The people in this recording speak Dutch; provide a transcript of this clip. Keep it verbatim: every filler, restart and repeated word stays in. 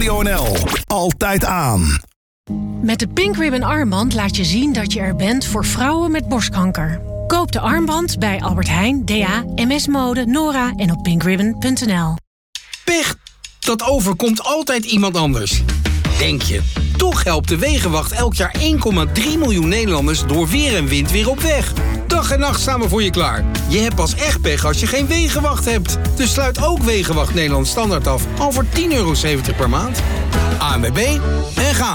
Radio N L. Altijd aan. Met de Pink Ribbon armband laat je zien dat je er bent voor vrouwen met borstkanker. Koop de armband bij Albert Heijn, D A, M S Mode, Nora en op pinkribbon punt n l. Pech, dat overkomt altijd iemand anders. Denk je. Toch helpt de Wegenwacht elk jaar één komma drie miljoen Nederlanders door weer en wind weer op weg. Dag en nacht staan we voor je klaar. Je hebt pas echt pech als je geen Wegenwacht hebt. Dus sluit ook Wegenwacht Nederland Standaard af al voor tien euro zeventig per maand. A N W B en gaan.